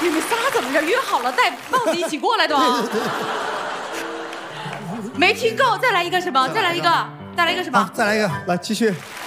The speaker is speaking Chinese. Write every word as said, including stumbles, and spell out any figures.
你们仨怎么着约好了带帽子一起过来的？没听够，再来一个什么？再来一个，再来一个什么？ 再来一个，来继续。